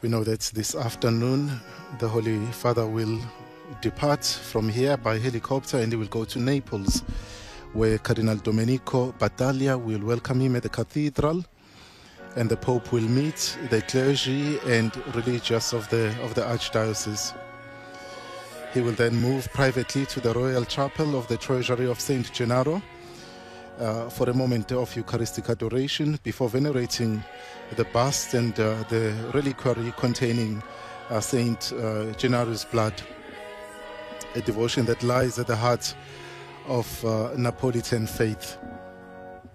We know that this afternoon the Holy Father will depart from here by helicopter and he will go to Naples, where Cardinal Domenico Battaglia will welcome him at the cathedral, and the Pope will meet the clergy and religious of the Archdiocese. He will then move privately to the Royal Chapel of the Treasury of St. Gennaro for a moment of Eucharistic adoration before venerating the bust and the reliquary containing St. Gennaro's blood, a devotion that lies at the heart of Napolitan faith.